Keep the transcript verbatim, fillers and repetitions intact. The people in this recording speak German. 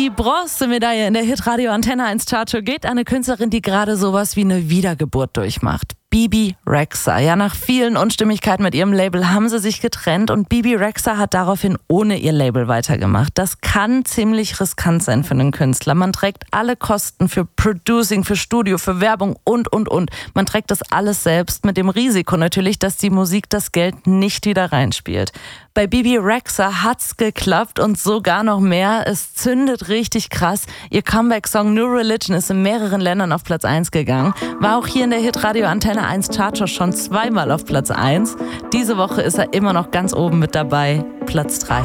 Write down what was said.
Die Bronzemedaille in der Hitradio Antenne eins Chartshow geht an eine Künstlerin, die gerade sowas wie eine Wiedergeburt durchmacht. Bebe Rexha. Ja, nach vielen Unstimmigkeiten mit ihrem Label haben sie sich getrennt und Bebe Rexha hat daraufhin ohne ihr Label weitergemacht. Das kann ziemlich riskant sein für einen Künstler. Man trägt alle Kosten für Producing, für Studio, für Werbung und, und, und. Man trägt das alles selbst mit dem Risiko natürlich, dass die Musik das Geld nicht wieder reinspielt. Bei Bebe Rexha hat's geklappt und sogar noch mehr. Es zündet richtig krass. Ihr Comeback-Song New Religion ist in mehreren Ländern auf Platz eins gegangen. War auch hier in der Hitradio Antenne eins Chartshow schon zweimal auf Platz eins. Diese Woche ist er immer noch ganz oben mit dabei, Platz drei.